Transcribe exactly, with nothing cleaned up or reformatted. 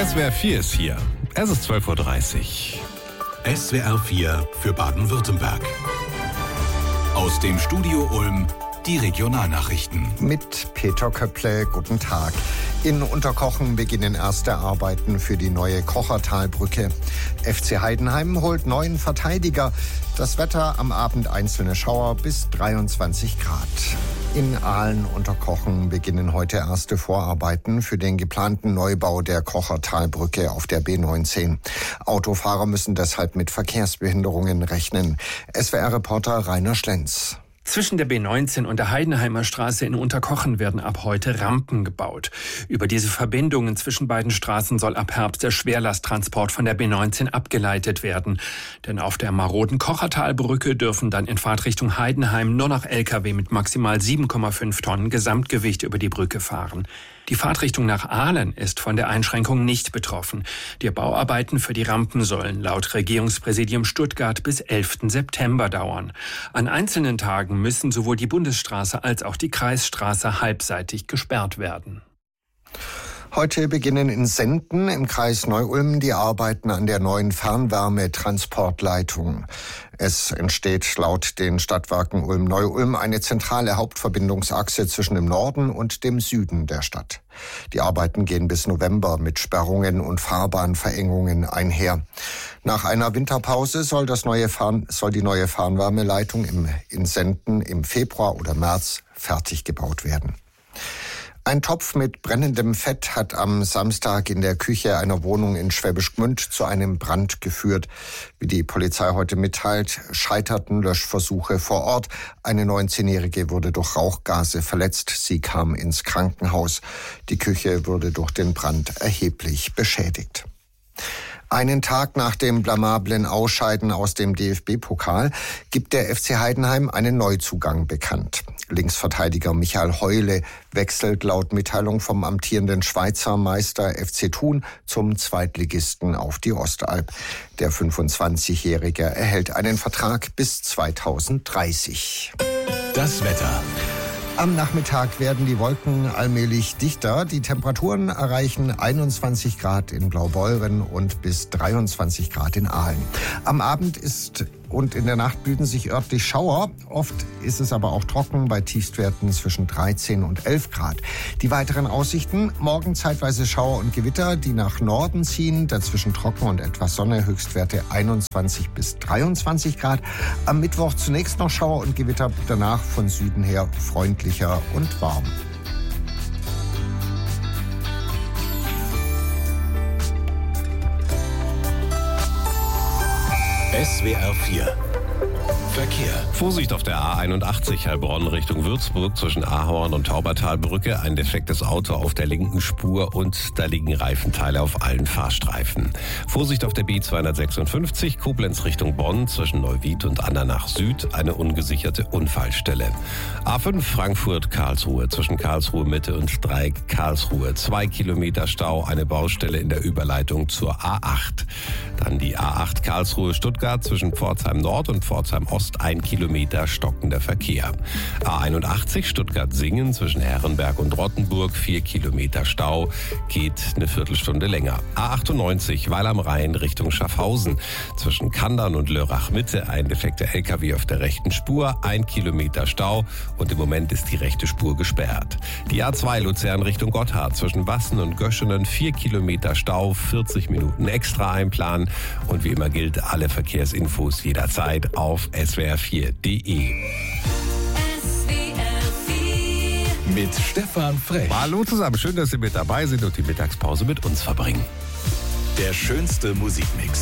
S W R vier ist hier. Es ist zwölf Uhr dreißig. S W R vier für Baden-Württemberg. Aus dem Studio Ulm die Regionalnachrichten. Mit Peter Köpple, guten Tag. In Unterkochen beginnen erste Arbeiten für die neue Kochertalbrücke. F C Heidenheim holt neuen Verteidiger. Das Wetter am Abend einzelne Schauer bis dreiundzwanzig Grad. In Aalen-Unterkochen beginnen heute erste Vorarbeiten für den geplanten Neubau der Kochertalbrücke auf der B neunzehn. Autofahrer müssen deshalb mit Verkehrsbehinderungen rechnen. S W R-Reporter Rainer Schlenz. Zwischen der B neunzehn und der Heidenheimer Straße in Unterkochen werden ab heute Rampen gebaut. Über diese Verbindungen zwischen beiden Straßen soll ab Herbst der Schwerlasttransport von der B neunzehn abgeleitet werden. Denn auf der maroden Kochertalbrücke dürfen dann in Fahrtrichtung Heidenheim nur noch L K W mit maximal sieben Komma fünf Tonnen Gesamtgewicht über die Brücke fahren. Die Fahrtrichtung nach Aalen ist von der Einschränkung nicht betroffen. Die Bauarbeiten für die Rampen sollen laut Regierungspräsidium Stuttgart bis elften September dauern. An einzelnen Tagen müssen sowohl die Bundesstraße als auch die Kreisstraße halbseitig gesperrt werden. Heute beginnen in Senden im Kreis Neu-Ulm die Arbeiten an der neuen Fernwärmetransportleitung. Es entsteht laut den Stadtwerken Ulm-Neu-Ulm eine zentrale Hauptverbindungsachse zwischen dem Norden und dem Süden der Stadt. Die Arbeiten gehen bis November mit Sperrungen und Fahrbahnverengungen einher. Nach einer Winterpause soll, das neue Fern- soll die neue Fernwärmeleitung im, in Senden im Februar oder März fertig gebaut werden. Ein Topf mit brennendem Fett hat am Samstag in der Küche einer Wohnung in Schwäbisch Gmünd zu einem Brand geführt. Wie die Polizei heute mitteilt, scheiterten Löschversuche vor Ort. Eine neunzehnjährige wurde durch Rauchgase verletzt. Sie kam ins Krankenhaus. Die Küche wurde durch den Brand erheblich beschädigt. Einen Tag nach dem blamablen Ausscheiden aus dem D F B-Pokal gibt der F C Heidenheim einen Neuzugang bekannt. Linksverteidiger Michael Heule wechselt laut Mitteilung vom amtierenden Schweizer Meister F C Thun zum Zweitligisten auf die Ostalb. Der fünfundzwanzigjährige erhält einen Vertrag bis zweitausenddreißig. Das Wetter. Am Nachmittag werden die Wolken allmählich dichter. Die Temperaturen erreichen einundzwanzig Grad in Blaubeuren und bis dreiundzwanzig Grad in Aalen. Am Abend ist und in der Nacht bilden sich örtlich Schauer. Oft ist es aber auch trocken bei Tiefstwerten zwischen dreizehn und elf Grad. Die weiteren Aussichten: morgen zeitweise Schauer und Gewitter, die nach Norden ziehen. Dazwischen trocken und etwas Sonne, Höchstwerte einundzwanzig bis dreiundzwanzig Grad. Am Mittwoch zunächst noch Schauer und Gewitter, danach von Süden her freundlicher und warm. S W R vier Verkehr. Vorsicht auf der A einundachtzig Heilbronn Richtung Würzburg zwischen Ahorn und Taubertalbrücke. Ein defektes Auto auf der linken Spur und da liegen Reifenteile auf allen Fahrstreifen. Vorsicht auf der B zweihundertsechsundfünfzig Koblenz Richtung Bonn zwischen Neuwied und Andernach Süd. Eine ungesicherte Unfallstelle. A fünf Frankfurt-Karlsruhe zwischen Karlsruhe Mitte und Dreieck Karlsruhe. Zwei Kilometer Stau, eine Baustelle in der Überleitung zur A acht. Dann die A acht Karlsruhe-Stuttgart zwischen Pforzheim Nord und Pforzheim Ost. Ein Kilometer stockender Verkehr. A einundachtzig Stuttgart-Singen zwischen Herrenberg und Rottenburg. Vier Kilometer Stau, geht eine Viertelstunde länger. A achtundneunzig Weil am Rhein Richtung Schaffhausen zwischen Kandern und Lörrach Mitte. Ein defekter L K W auf der rechten Spur. Ein Kilometer Stau und im Moment ist die rechte Spur gesperrt. Die A zwei Luzern Richtung Gotthard zwischen Wassen und Göschenen. Vier Kilometer Stau, vierzig Minuten extra einplanen. Und wie immer gilt, alle Verkehrsinfos jederzeit auf S W R vier Punkt de. Mit Stefan Frech. Hallo zusammen, schön, dass Sie mit dabei sind und die Mittagspause mit uns verbringen. Der schönste Musikmix.